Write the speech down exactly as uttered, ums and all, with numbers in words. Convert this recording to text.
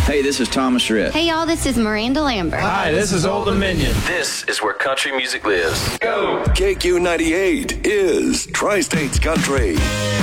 Hey, this is Thomas Rhett. Hey, y'all, this is Miranda Lambert. Hi, this is Old Dominion. This is where country music lives. Go! K Q ninety-eight is Tri-States Country.